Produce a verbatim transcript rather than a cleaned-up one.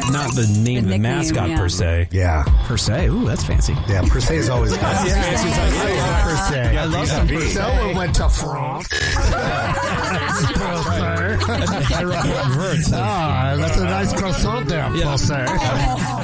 not the name The of the nickname, mascot yeah. per se. Yeah. Per se. Ooh, that's fancy. Yeah, per se is always good. That's fancy. It's like, Yeah, per se. I love some per se. Someone went to France. That's a direct convert. Ah, that's a nice croissant there, per se.